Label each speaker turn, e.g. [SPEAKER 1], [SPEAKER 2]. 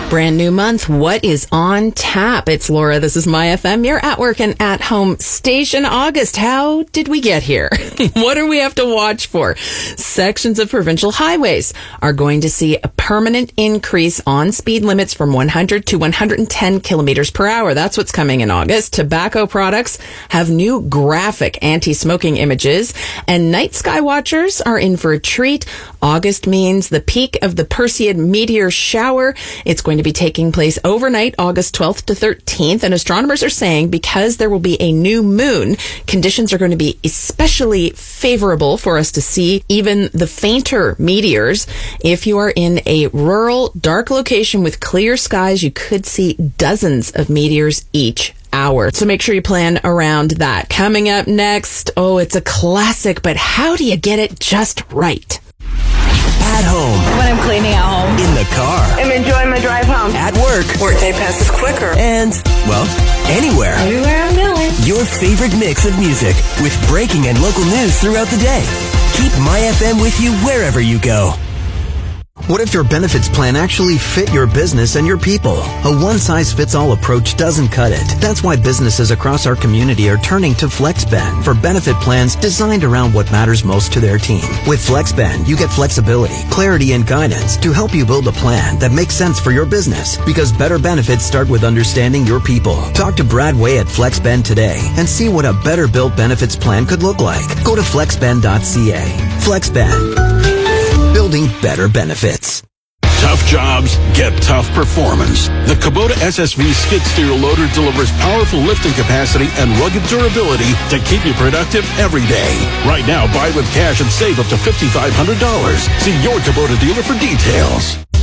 [SPEAKER 1] Brand new month. What is on tap? It's Laura. This is My FM, your at work and at home station. August, how did we get here? What do we have to watch for? Sections of provincial highways are going to see a permanent increase on speed limits from 100 to 110 kilometers per hour. That's what's coming in August. Tobacco products have new graphic anti-smoking images, and night sky watchers are in for a treat. August means the peak of the Perseid meteor shower. It's going to be taking place overnight, August 12th to 13th. And astronomers are saying because there will be a new moon, conditions are going to be especially favorable for us to see even the fainter meteors. If you are in a rural, dark location with clear skies, you could see dozens of meteors each hour. So make sure you plan around that. Coming up next, it's a classic, but how do you get it just right?
[SPEAKER 2] At home.
[SPEAKER 3] When I'm cleaning at home.
[SPEAKER 2] In the car.
[SPEAKER 4] I'm enjoying my drive home.
[SPEAKER 2] At work.
[SPEAKER 4] Workday passes quicker.
[SPEAKER 2] And, well, anywhere.
[SPEAKER 3] Everywhere I'm going.
[SPEAKER 2] Your favorite mix of music with breaking and local news throughout the day. Keep My FM with you wherever you go.
[SPEAKER 5] What if your benefits plan actually fit your business and your people? A one-size-fits-all approach doesn't cut it. That's why businesses across our community are turning to FlexBend for benefit plans designed around what matters most to their team. With FlexBend, you get flexibility, clarity, and guidance to help you build a plan that makes sense for your business. Because better benefits start with understanding your people. Talk to Brad Way at FlexBend today and see what a better-built benefits plan could look like. Go to flexbend.ca. FlexBend. Building better benefits.
[SPEAKER 6] Tough jobs get tough performance. The Kubota SSV skid steer loader delivers powerful lifting capacity and rugged durability to keep you productive every day. Right now, buy with cash and save up to $5,500. See your Kubota dealer for details.